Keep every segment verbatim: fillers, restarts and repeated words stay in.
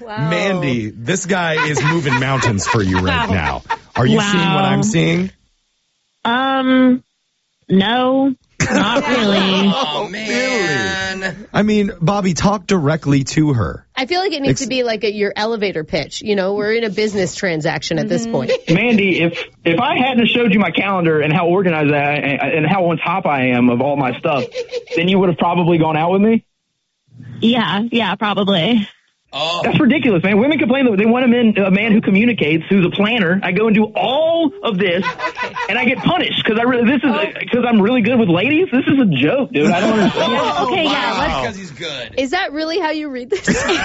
Wow. Mandy, this guy is moving mountains for you right now. Are you Wow. seeing what I'm seeing? Um, no, not really. Oh, man. I mean, Bobby, talk directly to her. I feel like it needs Ex- to be like a, your elevator pitch. You know, we're in a business transaction at this point. Mandy, if if I hadn't showed you my calendar and how organized I and, and how on top I am of all my stuff, then you would have probably gone out with me? Yeah, yeah, probably. Oh. That's ridiculous, man. Women complain that they want a man, a man who communicates, who's a planner. I go and do all of this, and I get punished because I really this is because I'm really good with ladies. This is a joke, dude. I don't understand. Oh, Okay, wow. yeah, let's- Because he's good. Is that really how you read this?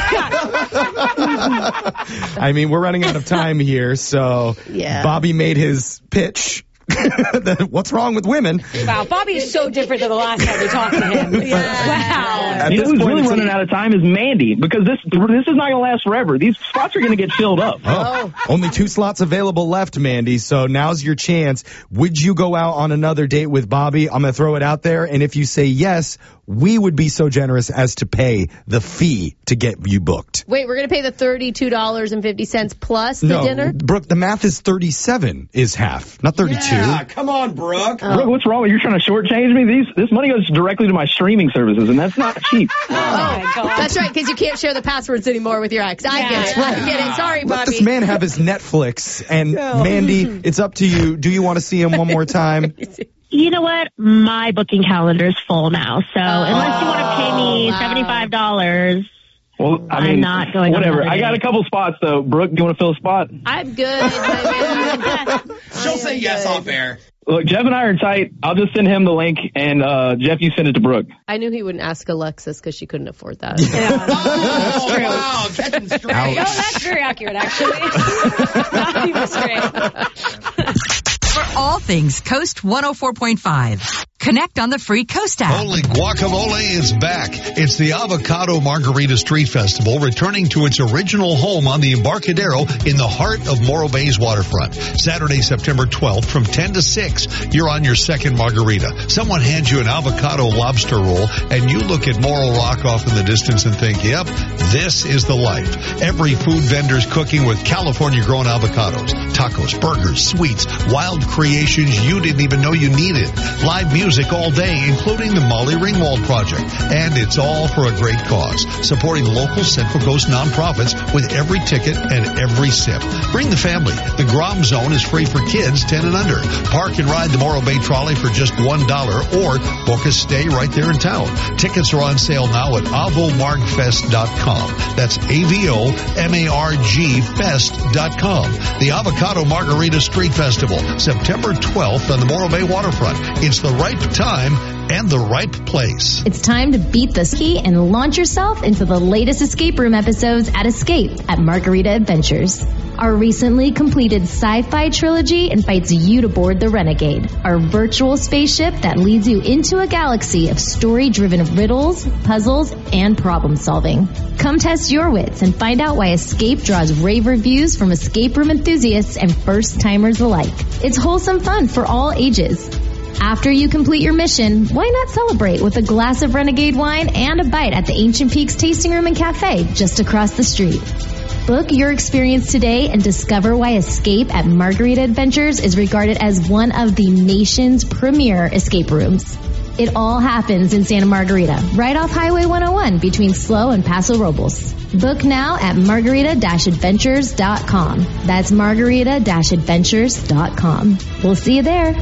I mean, we're running out of time here, so Yeah. Bobby made his pitch. What's wrong with women? Wow, Bobby is so different than the last time we talked to him. Wow. At You know this who's point, really it's running a- out of time is Mandy because this this is not going to last forever. These spots are going to get filled up. Oh, only two slots available left, Mandy. So now's your chance. Would you go out on another date with Bobby? I'm going to throw it out there. And if you say yes, we would be so generous as to pay the fee to get you booked. Wait, we're going to pay the thirty-two dollars and fifty cents plus the no, dinner? Brooke, the math is thirty-seven is half, not thirty-two. Yeah, come on, Brooke. Brooke, what's wrong? You're trying to shortchange me? These this money goes directly to my streaming services, and that's not cheap. Oh, my God. That's right, because you can't share the passwords anymore with your ex. I Yeah. get it. I get it. Sorry, Let Bobby. this man have his Netflix. And Mandy, it's up to you. Do you want to see him one more time? You know what? My booking calendar is full now, so unless you want to pay me wow. seventy-five dollars, Well, I I'm mean, not going on whatever. another I got date. a couple spots though. Brooke, do you want to fill a spot? I'm good. I'm good. She'll say yes off air. Look, Jeff and I are tight. I'll just send him the link, and uh, Jeff, you send it to Brooke. I knew he wouldn't ask Alexis because she couldn't afford that. Oh, wow. Catching straight. Oh, that's very accurate, actually. Not even straight. For all things Coast one oh four point five, connect on the free Coast app. Holy guacamole is back. It's the Avocado Margarita Street Festival returning to its original home on the Embarcadero in the heart of Morro Bay's waterfront. Saturday, September twelfth from ten to six, you're on your second margarita. Someone hands you an avocado lobster roll and you look at Morro Rock off in the distance and think, yep, this is the life. Every food vendor's cooking with California grown avocados, tacos, burgers, sweets, wild creations you didn't even know you needed. Live music all day, including the Molly Ringwald Project. And it's all for a great cause, supporting local Central Coast nonprofits with every ticket and every sip. Bring the family. The Grom Zone is free for kids ten and under. Park and ride the Morro Bay Trolley for just one dollar or book a stay right there in town. Tickets are on sale now at avo marg fest dot com. That's A V O M A R G fest dot com. The Avocado Margarita Street Festival, September twelfth on the Morro Bay waterfront. It's the right time and the right place. It's time to beat the ski and launch yourself into the latest escape room episodes at Escape at Margarita Adventures. Our recently completed sci-fi trilogy invites you to board the Renegade, our virtual spaceship that leads you into a galaxy of story-driven riddles, puzzles, and problem solving. Come test your wits and find out why Escape draws rave reviews from escape room enthusiasts and first-timers alike. It's wholesome fun for all ages. After you complete your mission, why not celebrate with a glass of Renegade wine and a bite at the Ancient Peaks Tasting Room and Cafe just across the street? Book your experience today and discover why Escape at Margarita Adventures is regarded as one of the nation's premier escape rooms. It all happens in Santa Margarita, right off Highway one oh one between Slow and Paso Robles. Book now at margarita adventures dot com. That's margarita adventures dot com. We'll see you there.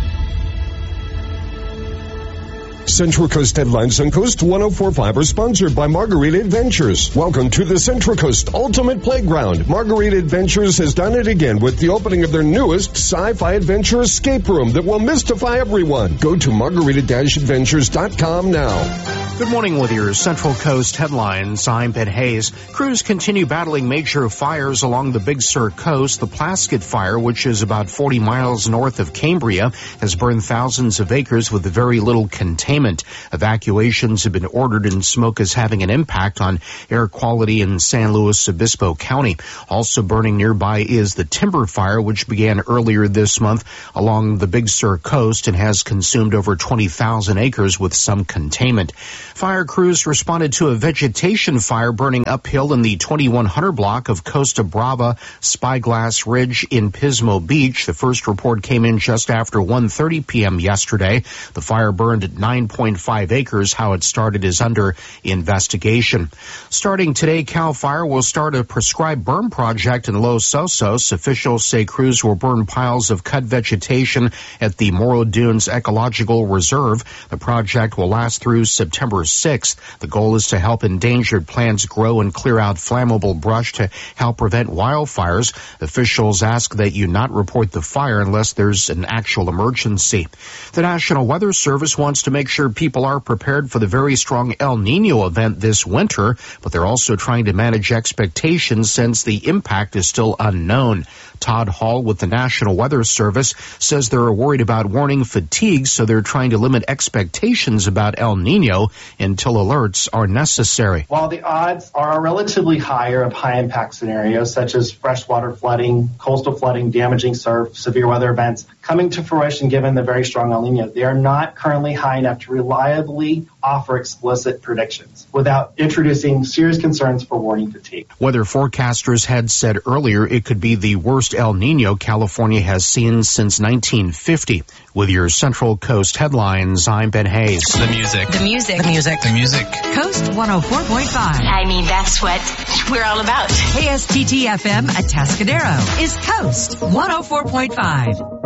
Central Coast Headlines on Coast one oh four point five are sponsored by Margarita Adventures. Welcome to the Central Coast Ultimate Playground. Margarita Adventures has done it again with the opening of their newest sci-fi adventure escape room that will mystify everyone. Go to margarita adventures dot com now. Good morning with your Central Coast headlines. I'm Ben Hayes. Crews continue battling major fires along the Big Sur coast. The Plaskett Fire, which is about forty miles north of Cambria, has burned thousands of acres with very little containment. Evacuations have been ordered and smoke is having an impact on air quality in San Luis Obispo County. Also burning nearby is the Timber Fire, which began earlier this month along the Big Sur coast and has consumed over twenty thousand acres with some containment. Fire crews responded to a vegetation fire burning uphill in the twenty-one hundred block of Costa Brava Spyglass Ridge in Pismo Beach. The first report came in just after one thirty p.m. yesterday. The fire burned at nine point five acres. How it started is under investigation. Starting today, CAL FIRE will start a prescribed burn project in Los Osos. Officials say crews will burn piles of cut vegetation at the Morro Dunes Ecological Reserve. The project will last through September sixth. The goal is to help endangered plants grow and clear out flammable brush to help prevent wildfires. Officials ask that you not report the fire unless there's an actual emergency. The National Weather Service wants to make sure people are prepared for the very strong El Nino event this winter, but they're also trying to manage expectations since the impact is still unknown. Todd Hall with the National Weather Service says they're worried about warning fatigue, so they're trying to limit expectations about El Nino until alerts are necessary. While the odds are relatively higher of high-impact scenarios such as freshwater flooding, coastal flooding, damaging surf, severe weather events coming to fruition given the very strong El Nino, they are not currently high enough to reliably offer explicit predictions without introducing serious concerns for warning fatigue. Weather forecasters had said earlier it could be the worst El Nino California has seen since nineteen fifty. With your Central Coast headlines, I'm Ben Hayes. The music. The music. The music. The music. Coast one oh four point five. I mean, that's what we're all about. K S T T F M at Atascadero is Coast one oh four point five.